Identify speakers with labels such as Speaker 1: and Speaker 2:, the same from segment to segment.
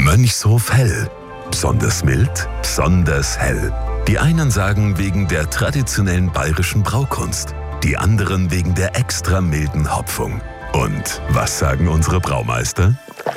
Speaker 1: Mönchshof Hell. Besonders mild, besonders hell. Die einen sagen wegen der traditionellen bayerischen Braukunst, die anderen wegen der extra milden Hopfung. Und was sagen unsere Braumeister?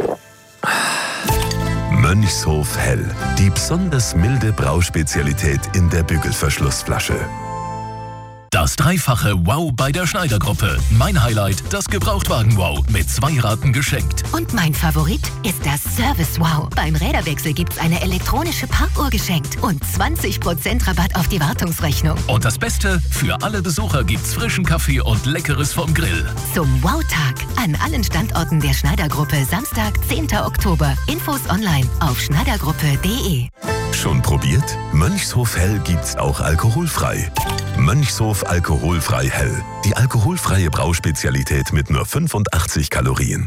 Speaker 1: Mönchshof Hell, die besonders milde Brauspezialität in der Bügelverschlussflasche.
Speaker 2: Das dreifache Wow bei der Schneider-Gruppe. Mein Highlight, das Gebrauchtwagen-Wow mit 2 Raten geschenkt.
Speaker 3: Und mein Favorit ist das Service-Wow. Beim Räderwechsel gibt's eine elektronische Parkuhr geschenkt und 20% Rabatt auf die Wartungsrechnung.
Speaker 2: Und das Beste, für alle Besucher gibt's frischen Kaffee und Leckeres vom Grill.
Speaker 3: Zum Wow-Tag an allen Standorten der Schneider-Gruppe Samstag, 10. Oktober. Infos online auf schneidergruppe.de.
Speaker 1: Schon probiert? Mönchshof Hell gibt's auch alkoholfrei. Mönchshof alkoholfrei Hell. Die alkoholfreie Brauspezialität mit nur 85 Kalorien.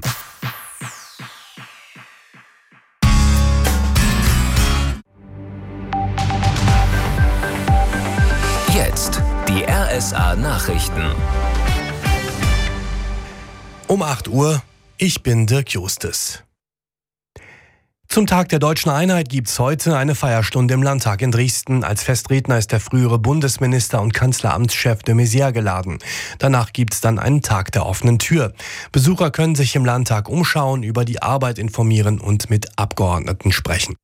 Speaker 4: Jetzt die RSA Nachrichten.
Speaker 5: Um 8 Uhr, ich bin Dirk Justes. Zum Tag der Deutschen Einheit gibt's heute eine Feierstunde im Landtag in Dresden. Als Festredner ist der frühere Bundesminister und Kanzleramtschef de Maizière geladen. Danach gibt's dann einen Tag der offenen Tür. Besucher können sich im Landtag umschauen, über die Arbeit informieren und mit Abgeordneten sprechen.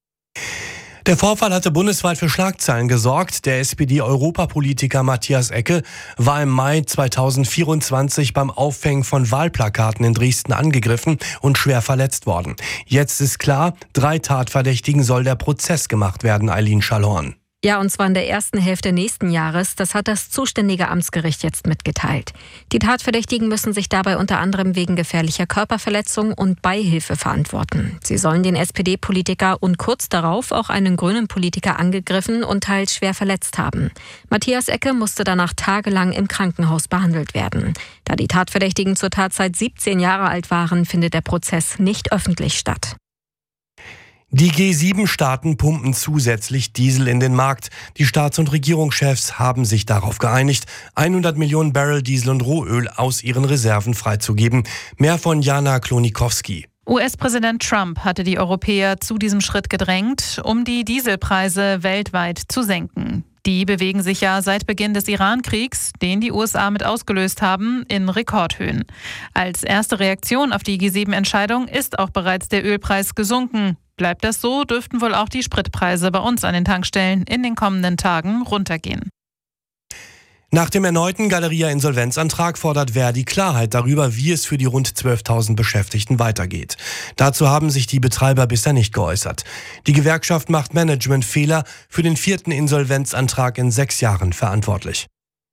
Speaker 5: Der Vorfall hatte bundesweit für Schlagzeilen gesorgt. Der SPD-Europapolitiker Matthias Ecke war im Mai 2024 beim Aufhängen von Wahlplakaten in Dresden angegriffen und schwer verletzt worden. Jetzt ist klar, 3 Tatverdächtigen soll der Prozess gemacht werden, Eileen Schallhorn.
Speaker 6: Ja, und zwar in der ersten Hälfte nächsten Jahres. Das hat das zuständige Amtsgericht jetzt mitgeteilt. Die Tatverdächtigen müssen sich dabei unter anderem wegen gefährlicher Körperverletzung und Beihilfe verantworten. Sie sollen den SPD-Politiker und kurz darauf auch einen grünen Politiker angegriffen und teils schwer verletzt haben. Matthias Ecke musste danach tagelang im Krankenhaus behandelt werden. Da die Tatverdächtigen zur Tatzeit 17 Jahre alt waren, findet der Prozess nicht öffentlich statt.
Speaker 5: Die G7-Staaten pumpen zusätzlich Diesel in den Markt. Die Staats- und Regierungschefs haben sich darauf geeinigt, 100 Millionen Barrel Diesel und Rohöl aus ihren Reserven freizugeben. Mehr von Jana Klonikowski.
Speaker 7: US-Präsident Trump hatte die Europäer zu diesem Schritt gedrängt, um die Dieselpreise weltweit zu senken. Die bewegen sich ja seit Beginn des Iran-Kriegs, den die USA mit ausgelöst haben, in Rekordhöhen. Als erste Reaktion auf die G7-Entscheidung ist auch bereits der Ölpreis gesunken. Bleibt das so, dürften wohl auch die Spritpreise bei uns an den Tankstellen in den kommenden Tagen runtergehen.
Speaker 5: Nach dem erneuten Galeria-Insolvenzantrag fordert Verdi Klarheit darüber, wie es für die rund 12.000 Beschäftigten weitergeht. Dazu haben sich die Betreiber bisher nicht geäußert. Die Gewerkschaft macht Managementfehler für den 4. Insolvenzantrag in 6 Jahren verantwortlich.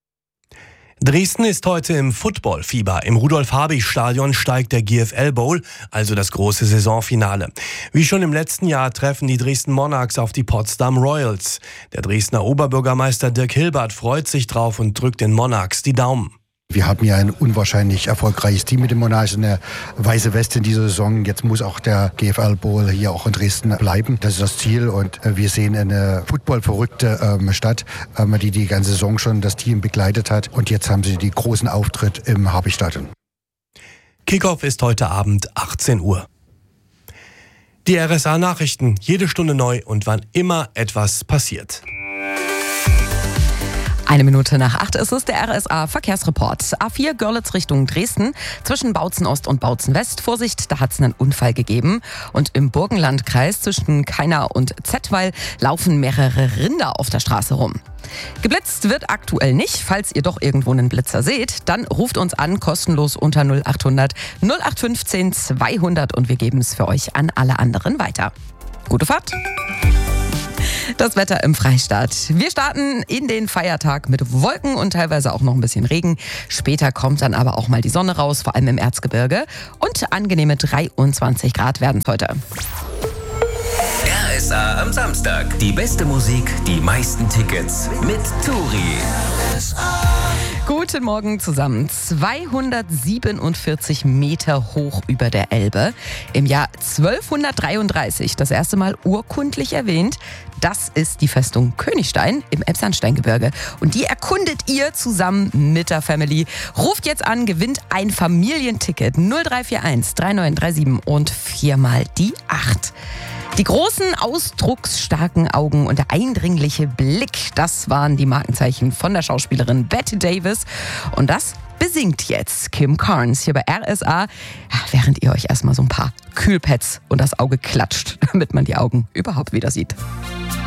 Speaker 5: Dresden ist heute im Football-Fieber. Im Rudolf-Habich-Stadion steigt der GFL Bowl, also das große Saisonfinale. Wie schon im letzten Jahr treffen die Dresden Monarchs auf die Potsdam Royals. Der Dresdner Oberbürgermeister Dirk Hilbert freut sich drauf und drückt den Monarchs die Daumen.
Speaker 8: Wir haben ja ein unwahrscheinlich erfolgreiches Team mit den Monarchs, eine weiße Weste in dieser Saison. Jetzt muss auch der GFL Bowl hier auch in Dresden bleiben. Das ist das Ziel und wir sehen eine footballverrückte Stadt, die ganze Saison schon das Team begleitet hat. Und jetzt haben sie die großen Auftritt im Habich-Stadion.
Speaker 5: Kickoff ist heute Abend 18 Uhr. Die RSA-Nachrichten, jede Stunde neu und wann immer etwas passiert.
Speaker 9: 7:01 ist es, der RSA-Verkehrsreport. A4 Görlitz Richtung Dresden, zwischen Bautzen Ost und Bautzen West. Vorsicht, da hat es einen Unfall gegeben. Und im Burgenlandkreis zwischen Kainau und Zettweil laufen mehrere Rinder auf der Straße rum. Geblitzt wird aktuell nicht. Falls ihr doch irgendwo einen Blitzer seht, dann ruft uns an, kostenlos unter 0800 0815 200 und wir geben es für euch an alle anderen weiter. Gute Fahrt! Das Wetter im Freistaat. Wir starten in den Feiertag mit Wolken und teilweise auch noch ein bisschen Regen. Später kommt dann aber auch mal die Sonne raus, vor allem im Erzgebirge. Und angenehme 23 Grad werden es heute.
Speaker 4: RSA am Samstag. Die beste Musik, die meisten Tickets mit Turi.
Speaker 9: Gut. Guten Morgen zusammen. 247 Meter hoch über der Elbe. Im Jahr 1233 das erste Mal urkundlich erwähnt. Das ist die Festung Königstein im Elbsandsteingebirge. Und die erkundet ihr zusammen mit der Family. Ruft jetzt an, gewinnt ein Familienticket 0341 3937 und 4 mal die 8. Die großen, ausdrucksstarken Augen und der eindringliche Blick, das waren die Markenzeichen von der Schauspielerin Bette Davis. Und das besingt jetzt Kim Carnes hier bei RSA, während ihr euch erstmal so ein paar Kühlpads und das Auge klatscht, damit man die Augen überhaupt wieder sieht.